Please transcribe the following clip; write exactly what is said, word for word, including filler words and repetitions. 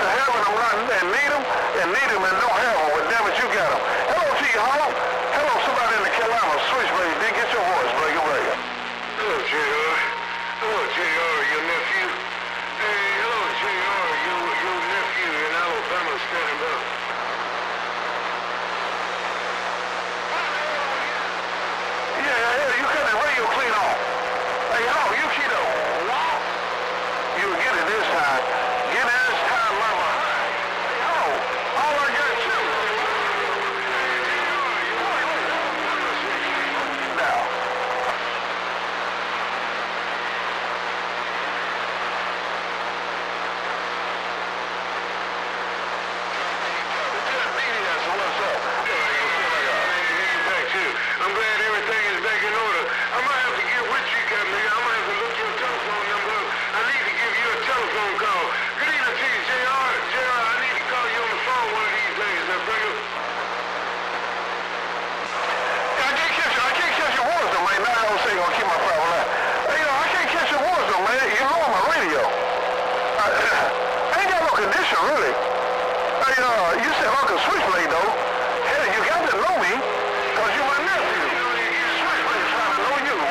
to have them and not and need them and need them and don't have them. Well, damn it, you got them. Hello to you, Hall. Hello, somebody in the Carolina. Switchblade, did get your voice, breaker, breaker. Hello, J R. Hello, J R, your nephew. Hey, hello, J R, your, your nephew in Alabama standing up. Yeah, yeah, you cut the radio clean off. Hey, hello, you keep it. What? You get it this time. Get it this time, mama. Hey, hello. All I got you. Now. I'm glad everything is back in order. I might have to get with you, Captain. I might have to look your telephone number up. I need to give you a telephone call. Good evening to you, J R. J R, I need to call you on the phone one of these days, uh, brother. I can't catch I can't catch your voice though, man. Now I don't say gonna keep my problem line. Hey, you know, I can't catch your voice though, man. You know on my radio. I, I ain't got no condition really. Hey, uh, you said Uncle Switchblade.